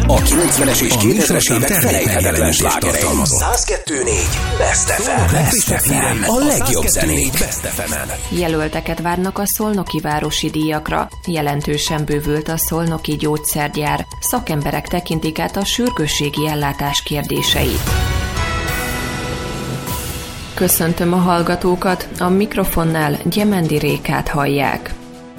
A 90-es és 2000-es évek felejthetetlen slágerei. 102.4 Best FM. A legjobb zenék Best FM-en. Jelölteket várnak a szolnoki városi díjakra. Jelentősen bővült a szolnoki gyógyszergyár. Szakemberek tekintik át a sürgősségi ellátás kérdéseit. Köszöntöm a hallgatókat, a mikrofonnál Gyemendi Rékát hallják.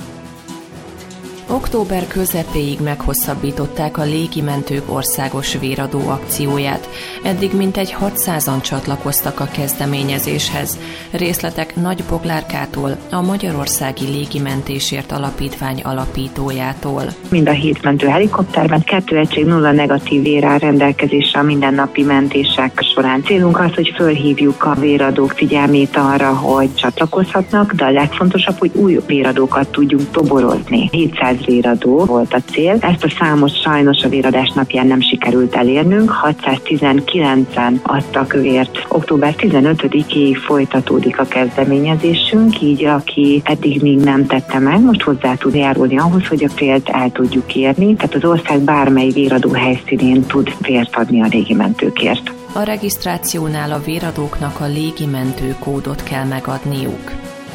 Október közepéig meghosszabbították a légimentők országos véradó akcióját. Eddig mintegy 600-an csatlakoztak a kezdeményezéshez. Részletek Nagy Boglárkától, a Magyarországi Légimentésért Alapítvány alapítójától. Mind a 7 mentő helikopterben 2 egység 0 negatív vér áll rendelkezésre a mindennapi mentések során. Célunk az, hogy fölhívjuk a véradók figyelmét arra, hogy csatlakozhatnak, de a legfontosabb, hogy új véradókat tudjunk toborozni. 700 véradó volt a cél. Ezt a számot sajnos a véradás napján nem sikerült elérnünk. 619-en adtak vért. Október 15-ig folytatódik a kezdeményezésünk, így aki eddig még nem tette meg, most hozzá tud járulni ahhoz, hogy a célt el tudjuk érni. Tehát az ország bármely véradó helyszínén tud vért adni a légimentőkért. A regisztrációnál a véradóknak a légimentő kódot kell megadniuk.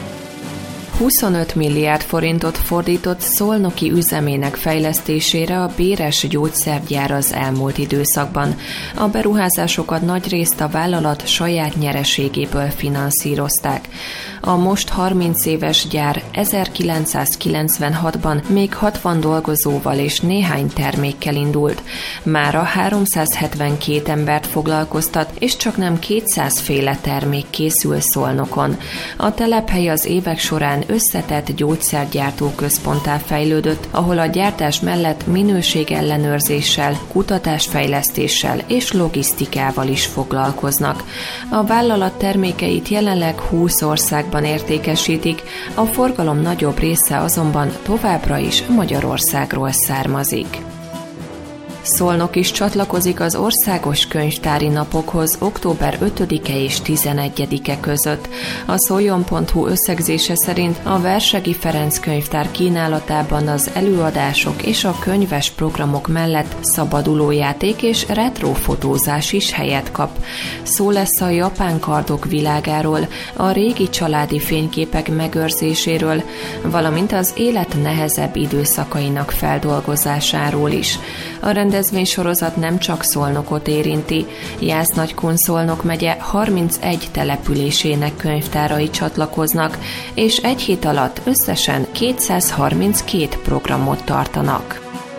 25 milliárd forintot fordított szolnoki üzemének fejlesztésére a Béres gyógyszergyár az elmúlt időszakban. A beruházásokat nagyrészt a vállalat saját nyereségéből finanszírozták. A most 30 éves gyár 1996-ban még 60 dolgozóval és néhány termékkel indult. Mára 372 embert foglalkoztat, és csaknem 200 féle termék készül Szolnokon. A telephely az évek során összetett gyógyszergyártó központtá fejlődött, ahol a gyártás mellett minőségellenőrzéssel, kutatásfejlesztéssel és logisztikával is foglalkoznak. A vállalat termékeit jelenleg 20 országban értékesítik, a forgalom nagyobb része azonban továbbra is Magyarországról származik. Szolnok is csatlakozik az országos könyvtári napokhoz október 5-e és 11-e között. A szoljon.hu összegzése szerint a Versegi Ferenc könyvtár kínálatában az előadások és a könyves programok mellett szabadulójáték és retrofotózás is helyet kap. Szó lesz a japán kardok világáról, a régi családi fényképek megőrzéséről, valamint az élet nehezebb időszakainak feldolgozásáról is. A rendezvénysorozat nem csak Szolnokot érinti. Jász-Nagykun-Szolnok megye 31 településének könyvtárai csatlakoznak, és egy hét alatt összesen 232 programot tartanak.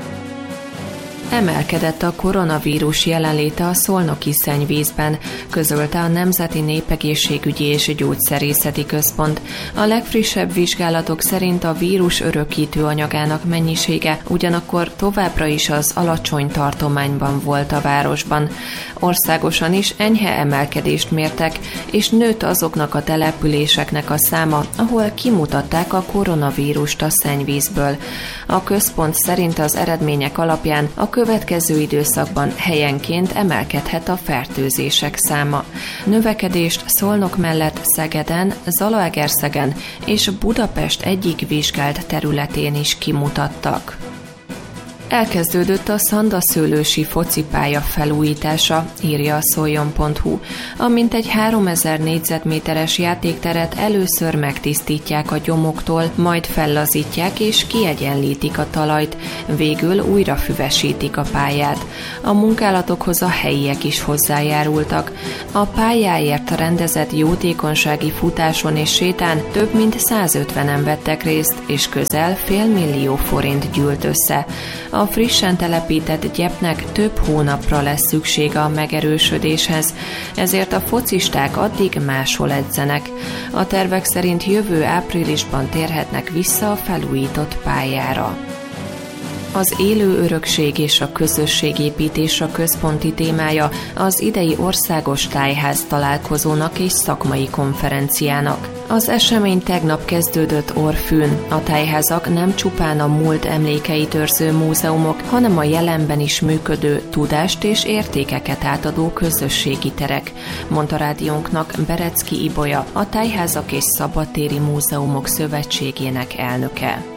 Emelkedett a koronavírus jelenléte a szolnoki szennyvízben, közölte a Nemzeti Népegészségügyi és Gyógyszerészeti Központ. A legfrissebb vizsgálatok szerint a vírus örökítő anyagának mennyisége ugyanakkor továbbra is az alacsony tartományban volt a városban. Országosan is enyhe emelkedést mértek, és nőtt azoknak a településeknek a száma, ahol kimutatták a koronavírust a szennyvízből. A központ szerint az eredmények alapján a következő időszakban helyenként emelkedhet a fertőzések száma. Növekedést Szolnok mellett Szegeden, Zalaegerszegen és Budapest egyik vizsgált területén is kimutattak. Elkezdődött a szandaszőlősi focipálya felújítása, írja a szoljon.hu. A mintegy 3000 négyzetméteres játékteret először megtisztítják a gyomoktól, majd fellazítják és kiegyenlítik a talajt, végül újra füvesítik a pályát. A munkálatokhoz a helyiek is hozzájárultak. A pályáért rendezett jótékonysági futáson és sétán több mint 150-en vettek részt, és közel $500 000 forint gyűlt össze. A frissen telepített gyepnek több hónapra lesz szüksége a megerősödéshez, ezért a focisták addig máshol edzenek. A tervek szerint jövő áprilisban térhetnek vissza a felújított pályára. Az élő örökség és a közösségépítés a központi témája az idei országos tájház találkozónak és szakmai konferenciának. Az esemény tegnap kezdődött Orrfűn. A tájházak nem csupán a múlt emlékeit őrző múzeumok, hanem a jelenben is működő tudást és értékeket átadó közösségi terek, mondta rádiónknak Berecki Ibolya, a Tájházak és Szabadtéri Múzeumok Szövetségének elnöke.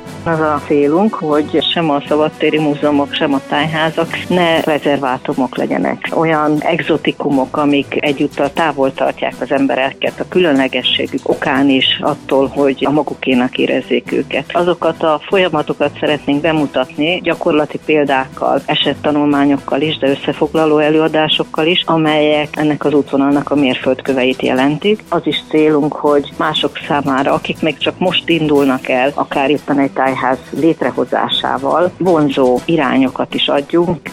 Az a célunk, hogy sem a szabadtéri múzeumok, sem a tájházak ne rezervátumok legyenek. Olyan egzotikumok, amik egyúttal távol tartják az embereket a különlegességük okán is attól, hogy a magukénak érezzék őket. Azokat a folyamatokat szeretnénk bemutatni gyakorlati példákkal, esettanulmányokkal is, de összefoglaló előadásokkal is, amelyek ennek az útvonalnak a mérföldköveit jelentik. Az is célunk, hogy mások számára, akik még csak most indulnak el, akár éppen egy tájház létrehozásával vonzó irányokat is adjunk.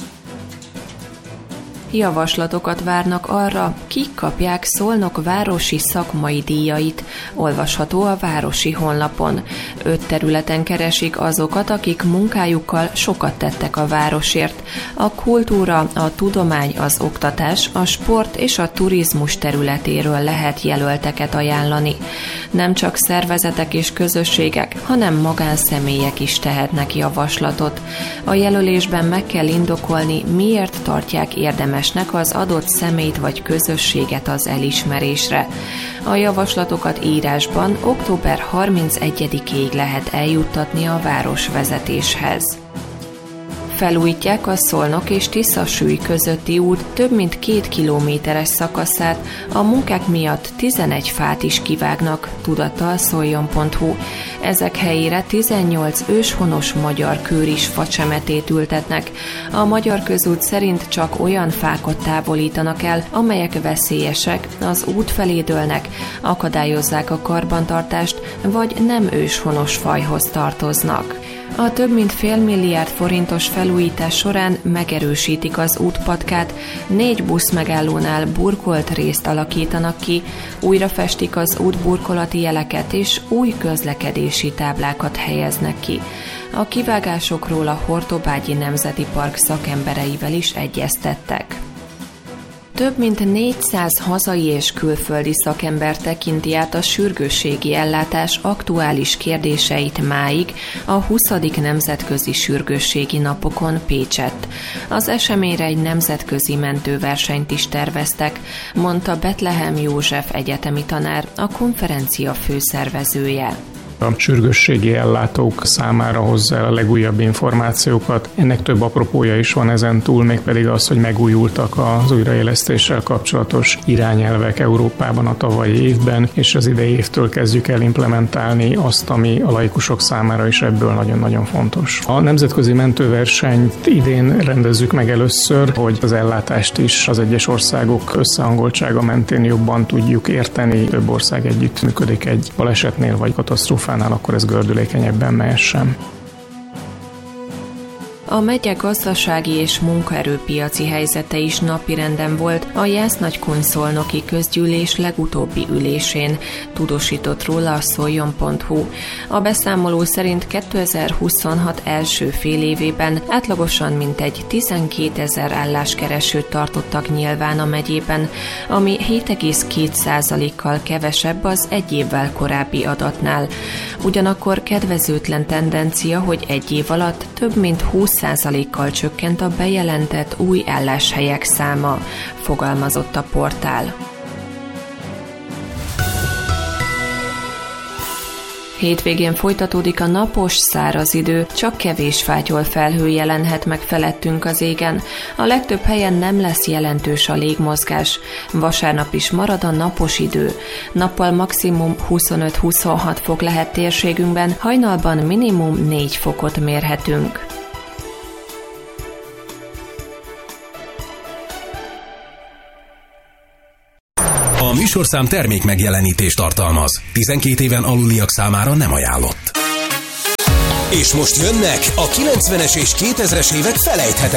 Javaslatokat várnak arra, kik kapják Szolnok városi szakmai díjait, olvasható a városi honlapon. 5 területen keresik azokat, akik munkájukkal sokat tettek a városért. A kultúra, a tudomány, az oktatás, a sport és a turizmus területéről lehet jelölteket ajánlani. Nem csak szervezetek és közösségek, hanem magánszemélyek is tehetnek javaslatot. A jelölésben meg kell indokolni, miért tartják érdemes az adott személyt vagy közösséget az elismerésre. A javaslatokat írásban október 31-ig lehet eljuttatni a városvezetéshez. Felújítják a Szolnok és Tiszasúly közötti út több mint 2 kilométeres szakaszát, a munkák miatt 11 fát is kivágnak, tudatta a szoljon.hu. Ezek helyére 18 őshonos magyar kőris facsemetét ültetnek. A Magyar Közút szerint csak olyan fákat távolítanak el, amelyek veszélyesek, az út felé dőlnek, akadályozzák a karbantartást, vagy nem őshonos fajhoz tartoznak. A több mint fél milliárd forintos felújítás során megerősítik az útpatkát, 4 buszmegállónál burkolt részt alakítanak ki, újrafestik az útburkolati jeleket és új közlekedési táblákat helyeznek ki. A kivágásokról a Hortobágyi Nemzeti Park szakembereivel is egyeztettek. Több mint 400 hazai és külföldi szakember tekinti át a sürgősségi ellátás aktuális kérdéseit máig a 20. Nemzetközi Sürgősségi Napokon Pécsett. Az eseményre egy nemzetközi mentőversenyt is terveztek, mondta Betlehem József egyetemi tanár, a konferencia főszervezője. A sürgősségi ellátók számára hozza el a legújabb információkat. Ennek több apropója is van ezen túl, mégpedig az, hogy megújultak az újraélesztéssel kapcsolatos irányelvek Európában a tavalyi évben, és az idei évtől kezdjük el implementálni azt, ami a laikusok számára is ebből nagyon-nagyon fontos. A nemzetközi mentőversenyt idén rendezzük meg először, hogy az ellátást is az egyes országok összehangoltsága mentén jobban tudjuk érteni. Több ország együtt működik egy balesetnél vagy katasztrófánál, akkor ez gördülékenyebben mehessen. A megye gazdasági és munkaerőpiaci helyzete is napirenden volt a Jász-Nagykun-Szolnoki közgyűlés legutóbbi ülésén, tudósított róla a szoljon.hu. A beszámoló szerint 2026 első fél évében átlagosan mintegy 12 000 álláskeresőt tartottak nyilván a megyében, ami 7,2%-kal kevesebb az egy évvel korábbi adatnál. Ugyanakkor kedvezőtlen tendencia, hogy egy év alatt több mint 20%-kal csökkent a bejelentett új álláshelyek száma, fogalmazott a portál. Hétvégén folytatódik a napos, száraz idő, csak kevés fátyol felhő jelenhet meg felettünk az égen. A legtöbb helyen nem lesz jelentős a légmozgás. Vasárnap is marad a napos idő. Nappal maximum 25-26 fok lehet térségünkben, hajnalban minimum 4 fokot mérhetünk. A műsorszám termék megjelenítést tartalmaz. 12 éven aluliak számára nem ajánlott. És most jönnek a 90-es és 2000-es évek felejthetetlen